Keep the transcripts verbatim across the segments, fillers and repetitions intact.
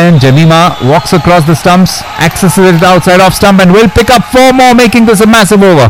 again. Jemimah walks across the stumps, accesses it outside off stump and will pick up four more, making this a massive over.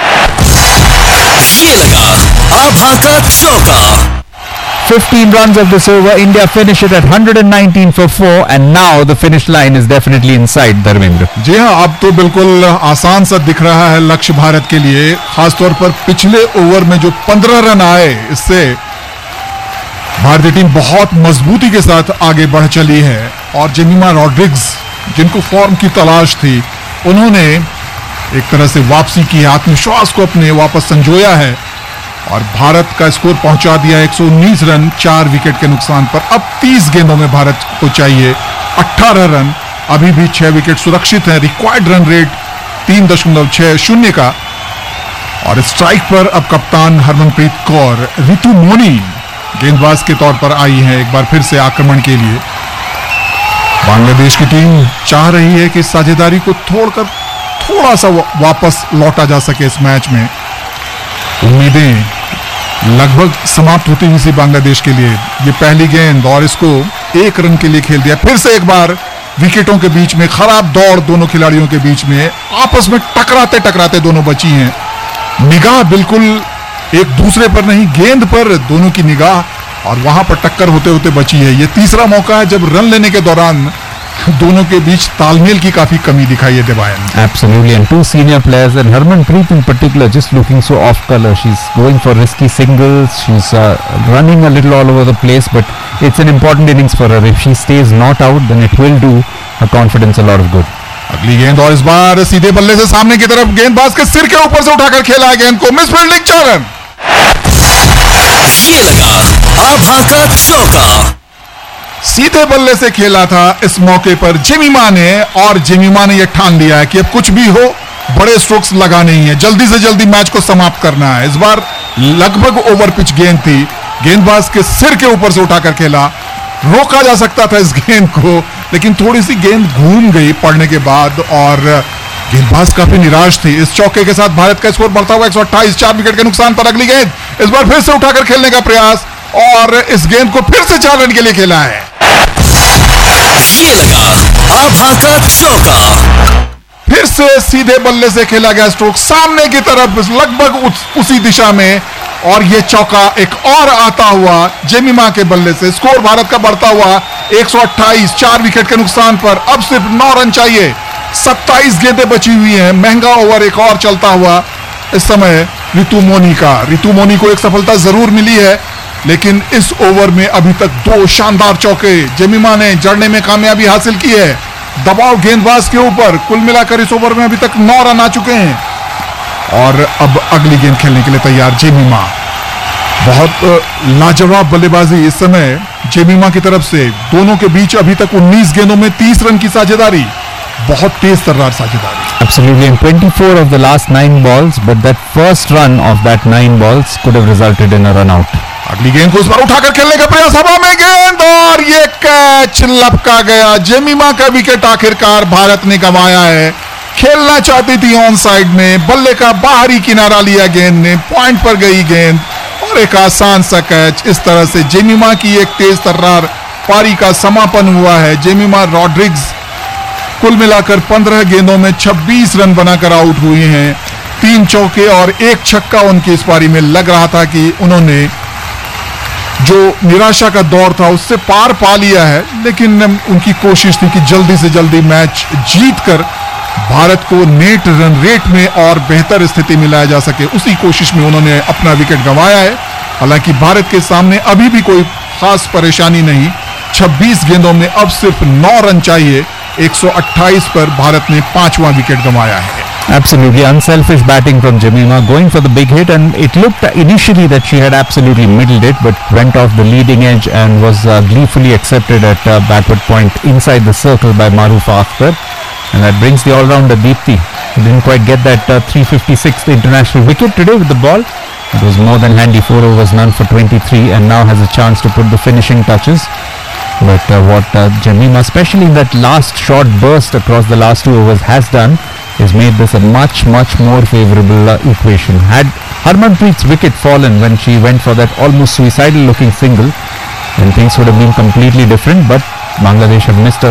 ये लगा आभा का चौका. fifteen runs of this over. India finish it at one hundred nineteen for four, and now the finish line is definitely in sight. Dharmendra. जी हाँ, अब तो बिल्कुल आसान सा दिख रहा है लक्ष्य भारत के लिए, खासतौर पर पिछले ओवर में जो पंद्रह रन आए, इससे भारतीय टीम बहुत मजबूती के साथ आगे बढ़ चली है. और जेमिमा रॉड्रिग्स, जिनको फॉर्म की तलाश थी, उन्होंने एक तरह से वापसी की, आत्मविश्वास को अपने वापस संजोया है और भारत का स्कोर पहुंचा दिया एक सौ उन्नीस रन चार विकेट के नुकसान पर. अब तीस गेंदों में भारत को चाहिए अठारह रन. अभी भी छह विकेट सुरक्षित हैं. रिक्वायर्ड रन रेट तीन दशमलव छह शून्य का. और स्ट्राइक पर अब कप्तान हरमनप्रीत कौर, रितु मोनी गेंदबाज के तौर पर आई हैं एक बार फिर से आक्रमण के लिए. बांग्लादेश की टीम चाह रही है कि साझेदारी को तोड़कर थोड़ा सा वापस लौटा जा सके इस मैच में. उम्मीदें लगभग समाप्त होती हुई सी बांग्लादेश के लिए. ये पहली गेंद और इसको एक रन के लिए खेल दिया. फिर से एक बार विकेटों के बीच में खराब दौड़, दोनों खिलाड़ियों के बीच में आपस में टकराते टकराते दोनों बची हैं. निगाह बिल्कुल एक दूसरे पर नहीं, गेंद पर दोनों की निगाह, और वहां पर टक्कर होते होते बची है. ये तीसरा मौका है जब रन लेने के दौरान दोनों के बीच तालमेल की काफी कमी दिखाई है देवायन. Absolutely, and two senior players, and Harmanpreet in particular, just looking so off color. She's going for risky singles. She's uh, running a little all over the place, but it's an important innings for her. If she stays not out, then it will do her confidence a lot of good. अगली गेंद और इस बार सीधे बल्ले से सामने की तरफ, गेंदबाज के सिर के ऊपर से उठाकर खेला है गेंद को. मिस फील्डिंग, चार रन. ये लगा आभा का चौका. सीधे बल्ले से खेला था इस मौके पर जेमिमा ने, और जेमिमा ने यह ठान लिया है कि अब कुछ भी हो, बड़े स्ट्रोक्स लगाने ही है, जल्दी से जल्दी मैच को समाप्त करना है. इस बार लगभग ओवर पिच गेंद थी, गेंदबाज के सिर के ऊपर से उठाकर खेला. रोका जा सकता था इस गेंद को, लेकिन थोड़ी सी गेंद घूम गई पड़ने के बाद और गेंदबाज काफी निराश थी. इस चौके के साथ भारत का स्कोर बढ़ता हुआ एक सौ अट्ठाईस, चार विकेट के नुकसान पर. अगली गेंद इस बार फिर से उठाकर खेलने का प्रयास, और इस गेंद को फिर से चार रन के लिए खेला है. ये लगा आभा का चौका. फिर से सीधे बल्ले से खेला गया स्ट्रोक सामने की तरफ, लगभग उस, उसी दिशा में, और यह चौका एक और आता हुआ जेमिमा के बल्ले से. स्कोर भारत का बढ़ता हुआ एक सौ अट्ठाईस, चार विकेट के नुकसान पर. अब सिर्फ नौ रन चाहिए, सत्ताईस गेंदें बची हुई हैं. महंगा ओवर एक और चलता हुआ इस समय रितु मोनी का. रितु मोनी को एक सफलता जरूर मिली है, लेकिन इस ओवर में अभी तक दो शानदार चौके जेमिमा ने जड़ने में कामयाबी हासिल की है. दबाव गेंदबाज के ऊपर. कुल मिलाकर इस ओवर में अभी तक नौ रन आ चुके हैं, और अब अगली गेंद खेलने के लिए तैयार जेमिमा. बहुत लाजवाब बल्लेबाजी इस समय जेमिमा की तरफ से. दोनों के बीच अभी तक उन्नीस गेंदों में तीस रन की साझेदारी. बहुत तेज तर्रार साझेदारी. Absolutely, and twenty-four of the last nine balls, but that first run of that nine balls could have resulted in a run out. अगली गेंद को इस बार उठाकर खेलने का प्रयास, हवा में गेंद, और ये कैच लपका गया. जेमिमा का विकेट आखिरकार भारत ने गंवाया है. खेलना चाहती थी ऑन साइड में, बल्ले का बाहरी किनारा लिया गेंद ने, पॉइंट पर गई गेंद, और एक आसान सा कैच. इस तरह से जेमिमा की एक तेज तर्रार पारी का समापन हुआ है. जेमिमा रॉड्रिग्स कुल मिलाकर पंद्रह गेंदों में छब्बीस रन बनाकर आउट हुए हैं. तीन चौके और एक छक्का उनकी इस पारी में. लग रहा था कि उन्होंने जो निराशा का दौर था उससे पार पा लिया है, लेकिन उनकी कोशिश थी कि जल्दी से जल्दी मैच जीतकर भारत को नेट रन रेट में और बेहतर स्थिति में लाया जा सके. उसी कोशिश में उन्होंने अपना विकेट गंवाया है. हालांकि भारत के सामने अभी भी कोई खास परेशानी नहीं. छब्बीस गेंदों में अब सिर्फ नौ रन चाहिए. एक सौ अट्ठाईस पर भारत ने पांचवां विकेट गंवाया है. Absolutely unselfish batting from Jemimah, going for the big hit, and it looked initially that she had absolutely middled it, but went off the leading edge and was uh, gleefully accepted at uh, backward point inside the circle by Marufa Akhtar, and that brings the all-rounder Deepti. Didn't quite get that uh, three hundred fifty-sixth international wicket today with the ball. It was more than handy, four overs, none for twenty-three, and now has a chance to put the finishing touches. But uh, what uh, Jemimah, especially in that last short burst across the last two overs, has done is made this a much, much more favourable uh, equation. Had Harmanpreet's wicket fallen when she went for that almost suicidal looking single, then things would have been completely different, but Bangladesh have missed a